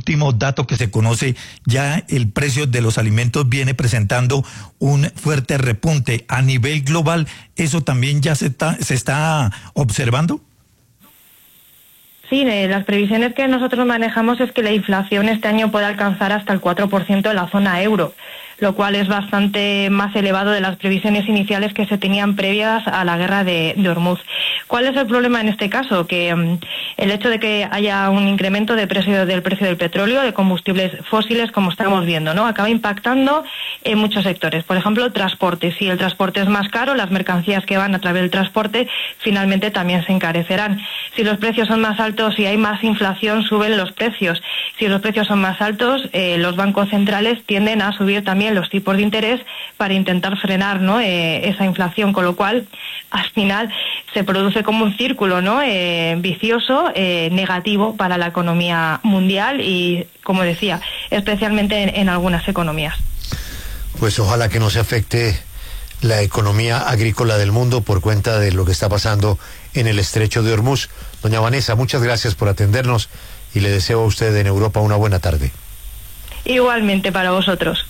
último dato que se conoce, ya el precio de los alimentos viene presentando un fuerte repunte. A nivel global, ¿eso también ya se está observando? Sí, las previsiones que nosotros manejamos es que la inflación este año puede alcanzar hasta el 4% en la zona euro, lo cual es bastante más elevado de las previsiones iniciales que se tenían previas a la guerra de Hormuz. ¿Cuál es el problema en este caso? Que el hecho de que haya un incremento del precio del petróleo, de combustibles fósiles, como estamos viendo, ¿no? Acaba impactando en muchos sectores. Por ejemplo, el transporte. Si el transporte es más caro, las mercancías que van a través del transporte finalmente también se encarecerán. Si los precios son más altos, si hay más inflación, suben los precios. Si los precios son más altos, los bancos centrales tienden a subir también los tipos de interés para intentar frenar, ¿no?, esa inflación, con lo cual al final se produce como un círculo, ¿no?, vicioso, negativo para la economía mundial y, como decía, especialmente en algunas economías. Pues ojalá que no se afecte la economía agrícola del mundo por cuenta de lo que está pasando en el estrecho de Hormuz. Doña Vanessa, muchas gracias por atendernos y le deseo a usted en Europa una buena tarde. Igualmente para vosotros.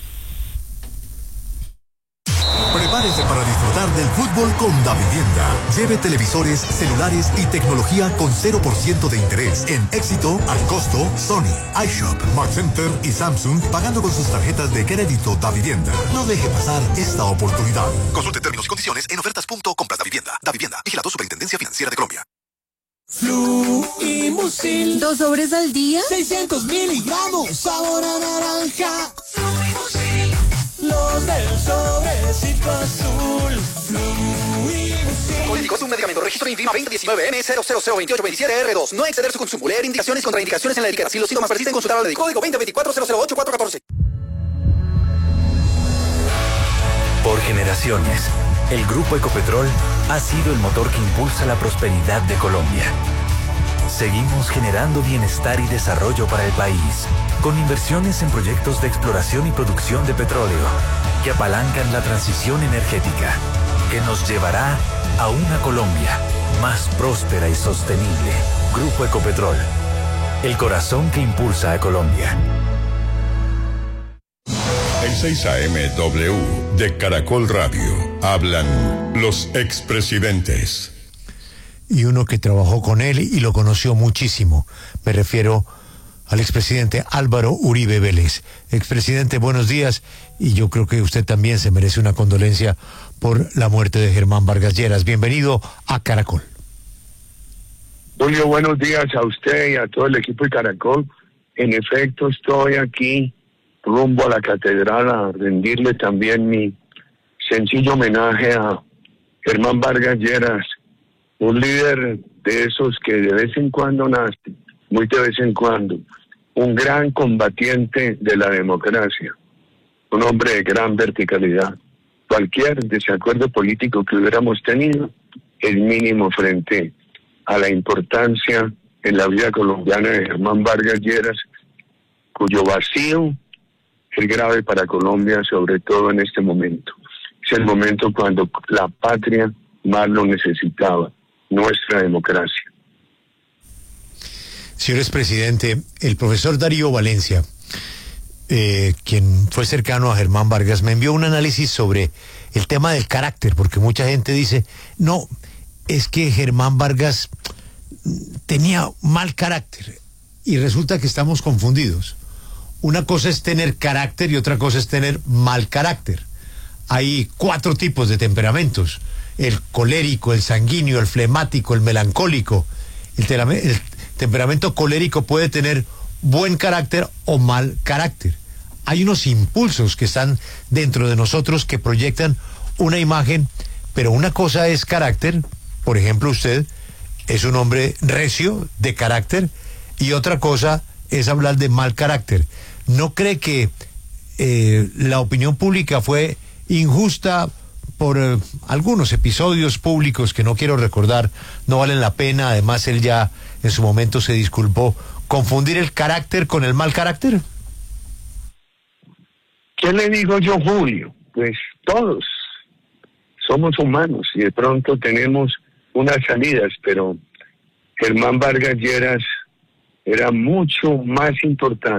Prepárese para disfrutar del fútbol con Davivienda. Lleve televisores, celulares y tecnología con 0% de interés en Éxito, Al Costo, Sony, iShop, Mark Center y Samsung, pagando con sus tarjetas de crédito Davivienda. No deje pasar esta oportunidad. Consulte términos y condiciones en ofertas.compras Davivienda. Davivienda, vigilado Superintendencia Financiera de Colombia. Fluimucil. 2 sobres al día. 600 miligramos. Sabor a naranja. Fluimucil. Los del sobrecito azul. Fluimucil. Político es un medicamento. Registro INVIMA 2019-M002827R2. No exceder su consumo. Leer indicaciones y contraindicaciones en la etiqueta. Si los síntomas persisten, consultar al médico. Código 2024-008-414. Por generaciones, el Grupo Ecopetrol ha sido el motor que impulsa la prosperidad de Colombia. Seguimos generando bienestar y desarrollo para el país, con inversiones en proyectos de exploración y producción de petróleo, que apalancan la transición energética, que nos llevará a una Colombia más próspera y sostenible. Grupo Ecopetrol, el corazón que impulsa a Colombia. En 6 AM/W de Caracol Radio hablan los expresidentes. Y uno que trabajó con él y lo conoció muchísimo. Me refiero al expresidente Álvaro Uribe Vélez. Expresidente, buenos días. Y yo creo que usted también se merece una condolencia por la muerte de Germán Vargas Lleras. Bienvenido a Caracol. Julio, buenos días a usted y a todo el equipo de Caracol. En efecto, estoy aquí rumbo a la catedral a rendirle también mi sencillo homenaje a Germán Vargas Lleras, un líder de esos que de vez en cuando nace, muy de vez en cuando, un gran combatiente de la democracia, un hombre de gran verticalidad. Cualquier desacuerdo político que hubiéramos tenido es mínimo frente a la importancia en la vida colombiana de Germán Vargas Lleras, cuyo vacío es grave para Colombia, sobre todo en este momento. Es el momento cuando la patria más lo necesitaba, nuestra democracia. Señor expresidente, el profesor Darío Valencia, quien fue cercano a Germán Vargas, me envió un análisis sobre el tema del carácter, porque mucha gente dice, no, es que Germán Vargas tenía mal carácter, y resulta que estamos confundidos. Una cosa es tener carácter y otra cosa es tener mal carácter. Hay 4 tipos de temperamentos: el colérico, el sanguíneo, el flemático, el melancólico. El temperamento colérico puede tener buen carácter o mal carácter. Hay unos impulsos que están dentro de nosotros que proyectan una imagen, pero una cosa es carácter. Por ejemplo, usted es un hombre recio, de carácter, y otra cosa es hablar de mal carácter. ¿No cree que la opinión pública fue injusta por algunos episodios públicos que no quiero recordar, no valen la pena? Además, él ya en su momento se disculpó. ¿Confundir el carácter con el mal carácter? ¿Qué le digo yo, Julio? Pues todos somos humanos y de pronto tenemos unas salidas, pero Germán Vargas Lleras era mucho más importante